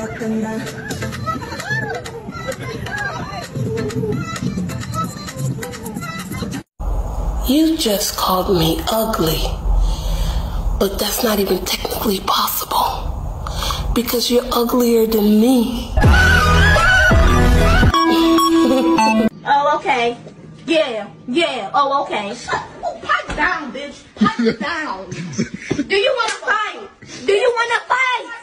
You just called me ugly, but that's not even technically possible because you're uglier than me. Oh, okay. Yeah. Oh, okay. Oh, pipe down, bitch. Pipe down. Do you want to fight?